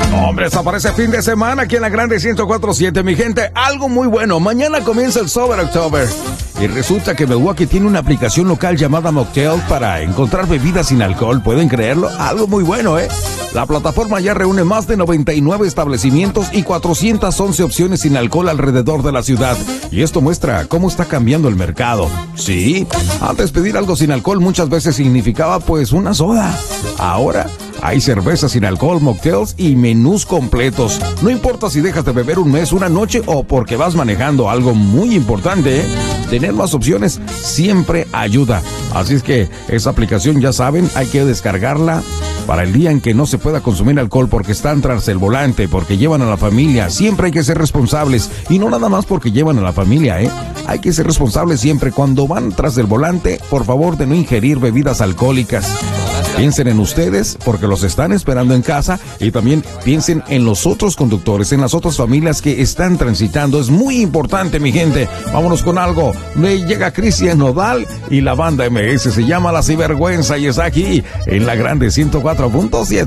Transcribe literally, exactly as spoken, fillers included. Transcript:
Hombre, desaparece fin de semana aquí en la Grande ciento cuatro punto siete, mi gente. Algo muy bueno. Mañana comienza el Sober October. Y resulta que Milwaukee tiene una aplicación local llamada Mocktail para encontrar bebidas sin alcohol. ¿Pueden creerlo? Algo muy bueno, ¿eh? La plataforma ya reúne más de noventa y nueve establecimientos y cuatrocientas once opciones sin alcohol alrededor de la ciudad. Y esto muestra cómo está cambiando el mercado. Sí, antes pedir algo sin alcohol muchas veces significaba pues una soda. Ahora hay cervezas sin alcohol, mocktails y menús completos. No importa si dejas de beber un mes, una noche o porque vas manejando. Algo muy importante, ¿eh? Tener más opciones siempre ayuda. Así es que esa aplicación, ya saben, hay que descargarla para el día en que no se pueda consumir alcohol porque están tras el volante, porque llevan a la familia. Siempre hay que ser responsables. Y no nada más porque llevan a la familia, ¿eh? Hay que ser responsables siempre. Cuando van tras el volante, por favor de no ingerir bebidas alcohólicas. Piensen en ustedes porque los están esperando en casa y también piensen en los otros conductores, en las otras familias que están transitando. Es muy importante, mi gente. Vámonos con algo. Me llega Cristian Nodal y la banda M S. Se llama La Cibergüenza y está aquí en la Grande ciento cuatro punto siete.